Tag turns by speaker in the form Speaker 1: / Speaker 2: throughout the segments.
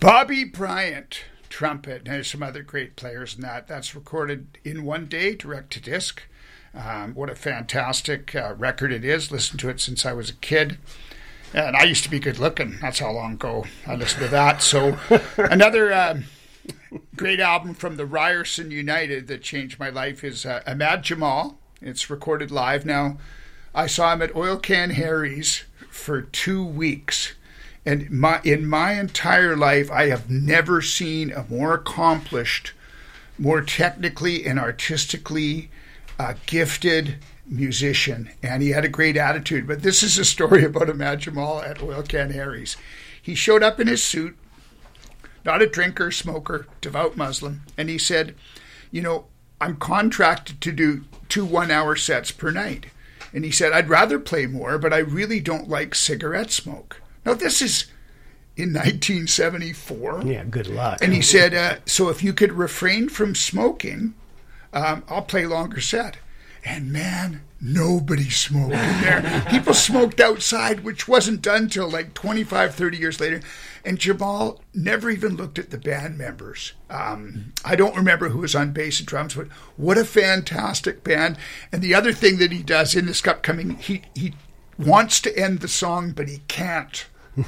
Speaker 1: Bobby Bryant, trumpet. And there's some other great players in that. That's recorded in one day, direct to disc. What a fantastic record it is. Listened to it since I was a kid. And I used to be good looking. That's how long ago I listened to that. So another great album from the Ryerson United that changed my life is Ahmad Jamal. It's recorded live now. I saw him at Oil Can Harry's for 2 weeks. And in my entire life, I have never seen a more accomplished, more technically and artistically gifted musician. And he had a great attitude. But this is a story about Ahmad Jamal at Oil Can Harry's. He showed up in his suit, not a drinker, smoker, devout Muslim. And he said, I'm contracted to do 2 one-hour sets per night. And he said, I'd rather play more, but I really don't like cigarette smoke. Now, this is in 1974.
Speaker 2: Yeah, good luck.
Speaker 1: And he said, so if you could refrain from smoking, I'll play longer set. And man, nobody smoked in there. People smoked outside, which wasn't done till like 25, 30 years later. And Jamal never even looked at the band members. I don't remember who was on bass and drums, but what a fantastic band. And the other thing that he does in this upcoming, he wants to end the song, but he can't.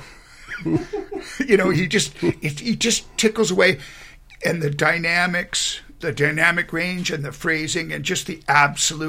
Speaker 1: He just tickles away. And the dynamics, the dynamic range and the phrasing and just the absolute